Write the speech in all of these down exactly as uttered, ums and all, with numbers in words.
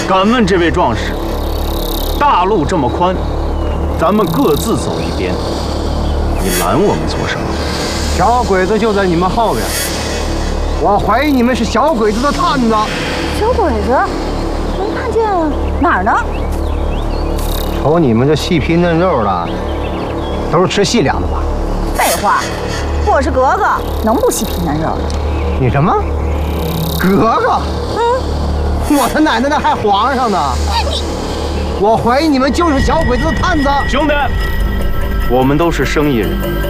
敢问这位壮士，大路这么宽，咱们各自走一边，你拦我们做什么？ 小鬼子就在你们后边，我怀疑你们是小鬼子的探子。 小鬼子？没看见哪儿呢？ 瞅你们这细皮嫩肉的，都是吃细粮的吧？ 废话，我是格格，能不细皮嫩肉？ 你什么？格格？嗯，我他奶奶那还皇上呢！你，我怀疑你们就是小鬼子的探子。 兄弟，我们都是生意人。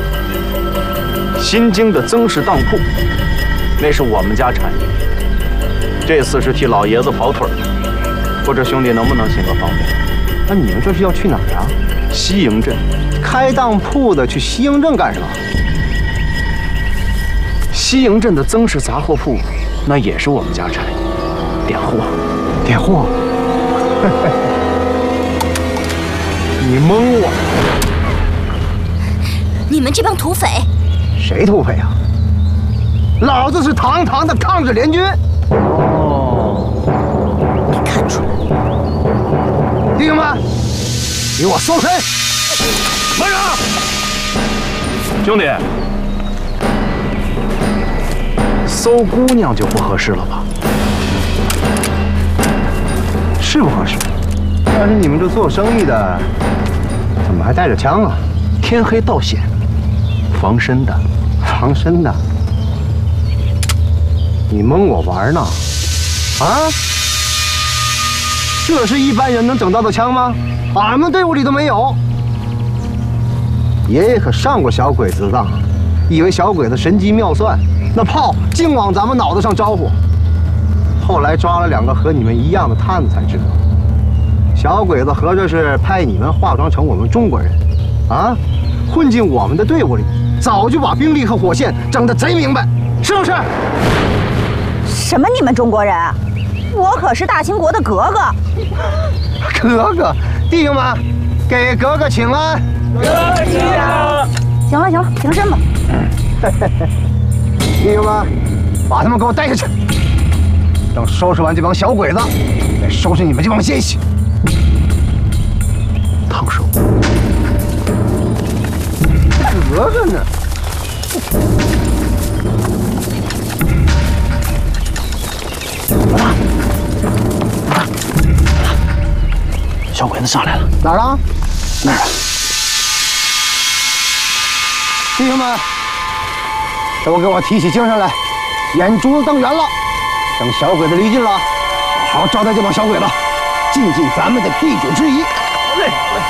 新京的曾氏当铺，那是我们家产业。这次是替老爷子跑腿的，不知兄弟能不能行个方便？ 那你们这是要去哪儿啊？ 西营镇。 开当铺的去西营镇干什么？ 西营镇的曾氏杂货铺，那也是我们家产业，点货， 点货。你蒙我！ 你们这帮土匪！ 谁土匪啊？老子是堂堂的抗日联军。 哦， 没看出来。 弟兄们，给我搜身！ 慢着！兄弟，搜姑娘就不合适了吧？ 是不合适，但是你们这做生意的，怎么还带着枪啊？ 天黑道险，防身的。 防身的？你蒙我玩呢？啊？这是一般人能整到的枪吗？俺们队伍里都没有。爷爷可上过小鬼子的当，以为小鬼子神机妙算，那炮净往咱们脑袋上招呼。后来抓了两个和你们一样的探子，才知道，小鬼子合着是派你们化妆成我们中国人，啊，混进我们的队伍里，早就把兵力和火线整得贼明白，是不是？ 什么你们中国人？我可是大清国的格格。 格格，弟兄们，给格格请安。 格格请安。行了行了，平身吧。 弟兄们，把他们给我带下去。等收拾完这帮小鬼子，再收拾你们这帮奸细。 烫手。 格格呢？ 小鬼子上来了， 哪儿啊？ 那儿啊！ 弟兄们，都给我提起精神来，眼珠子瞪圆了。等小鬼子离近了，好好招待这帮小鬼子，尽尽咱们的地主之谊。 来，